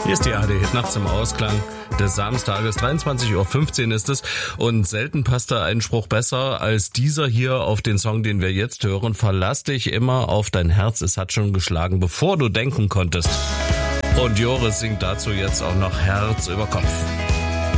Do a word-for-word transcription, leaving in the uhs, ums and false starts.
Hier ist die A R D Hit nachts im Ausklang des Samstages. dreiundzwanzig Uhr fünfzehn ist es und selten passt da ein Spruch besser als dieser hier auf den Song, den wir jetzt hören. Verlass dich immer auf dein Herz, es hat schon geschlagen, bevor du denken konntest. Und Joris singt dazu jetzt auch noch Herz über Kopf.